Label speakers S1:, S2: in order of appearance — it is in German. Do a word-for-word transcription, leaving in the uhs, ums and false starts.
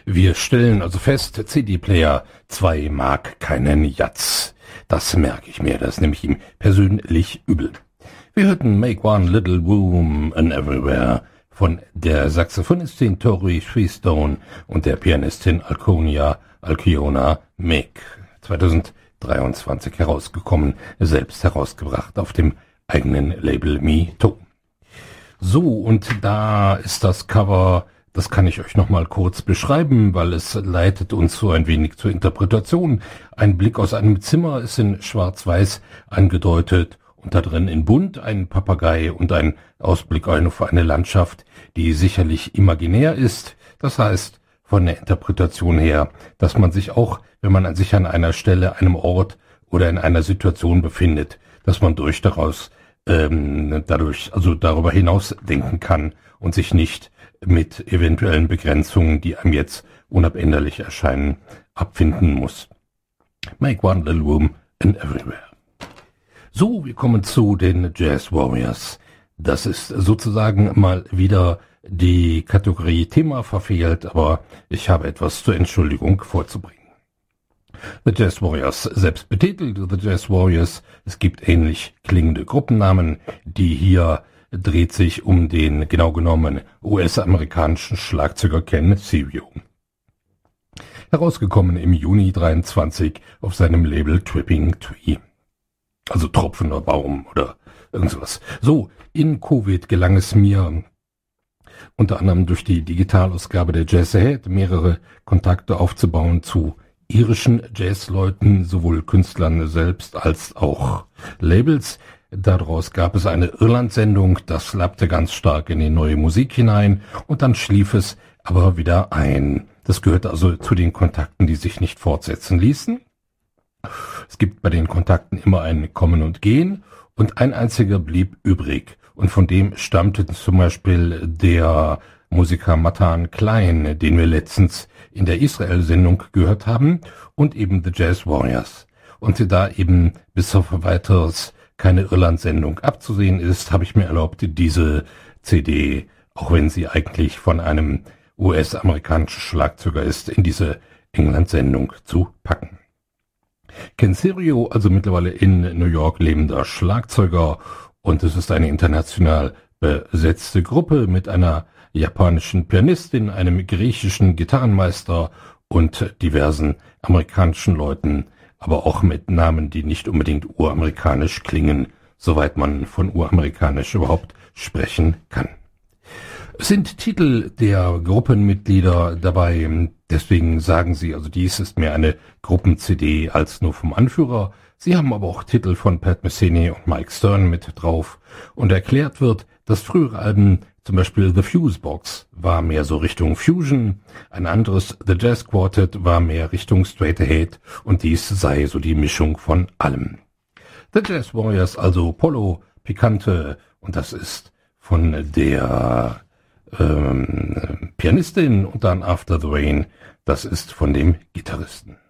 S1: Wir stellen also fest, C D-Player zwei mag keinen Jatz. Das merke ich mir, das nehme ich ihm persönlich übel. Wir hörten Make One Little Room and Everywhere von der Saxophonistin Tori Freestone und der Pianistin Alconia Alciona Meg. zweitausenddreiundzwanzig herausgekommen, selbst herausgebracht auf dem eigenen Label MeToo. So, und da ist das Cover, das kann ich euch nochmal kurz beschreiben, weil es leitet uns so ein wenig zur Interpretation. Ein Blick aus einem Zimmer ist in schwarz-weiß angedeutet und da drin in bunt ein Papagei und ein Ausblick auf eine Landschaft, die sicherlich imaginär ist. Das heißt, von der Interpretation her, dass man sich auch, wenn man sich an einer Stelle, einem Ort oder in einer Situation befindet, dass man durch daraus ähm, dadurch, also darüber hinaus denken kann und sich nicht mit eventuellen Begrenzungen, die einem jetzt unabänderlich erscheinen, abfinden muss. Make one little room and everywhere. So, wir kommen zu den Jazz Warriors. Das ist sozusagen mal wieder die Kategorie Thema verfehlt, aber ich habe etwas zur Entschuldigung vorzubringen. The Jazz Warriors, selbst betitelt The Jazz Warriors, es gibt ähnlich klingende Gruppennamen, die hier dreht sich um den genau genommen U S-amerikanischen Schlagzeuger Ken Serio. Herausgekommen im Juni dreiundzwanzig auf seinem Label Tripping Tree. Also tropfender Baum oder irgend sowas. So, in Covid gelang es mir, unter anderem durch die Digitalausgabe der Jazz Ahead, mehrere Kontakte aufzubauen zu irischen Jazzleuten, sowohl Künstlern selbst als auch Labels. Daraus gab es eine Irland-Sendung, das lappte ganz stark in die neue Musik hinein und dann schlief es aber wieder ein. Das gehört also zu den Kontakten, die sich nicht fortsetzen ließen. Es gibt bei den Kontakten immer ein Kommen und Gehen und ein einziger blieb übrig und von dem stammte zum Beispiel der Musiker Matan Klein, den wir letztens in der Israel-Sendung gehört haben, und eben The Jazz Warriors. Und da eben bis auf weiteres keine Irland-Sendung abzusehen ist, habe ich mir erlaubt, diese C D, auch wenn sie eigentlich von einem U S-amerikanischen Schlagzeuger ist, in diese England-Sendung zu packen. Ken Serio, also mittlerweile in New York lebender Schlagzeuger, und es ist eine international besetzte Gruppe mit einer japanischen Pianistin, einem griechischen Gitarrenmeister und diversen amerikanischen Leuten, aber auch mit Namen, die nicht unbedingt uramerikanisch klingen, soweit man von uramerikanisch überhaupt sprechen kann. Es sind Titel der Gruppenmitglieder dabei, deswegen sagen sie, also dies ist mehr eine Gruppen-C D als nur vom Anführer. Sie haben aber auch Titel von Pat Metheny und Mike Stern mit drauf und erklärt wird, dass frühere Alben, zum Beispiel The Fusebox, war mehr so Richtung Fusion, ein anderes The Jazz Quartet war mehr Richtung Straight Ahead und dies sei so die Mischung von allem. The Jazz Warriors, also Polo, Pikante, und das ist von der ähm, Pianistin, und dann After the Rain, das ist von dem Gitarristen.